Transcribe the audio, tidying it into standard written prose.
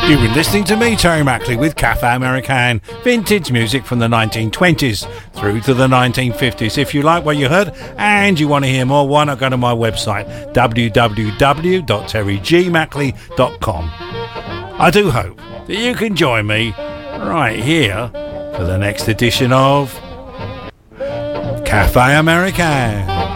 You've been listening to me, Terry Mackley, with Cafe Americain, vintage music from the 1920s through to the 1950s. If you like what you heard and you want to hear more, why not go to my website, www.terrygmackley.com. I do hope that you can join me right here for the next edition of Cafe Americain.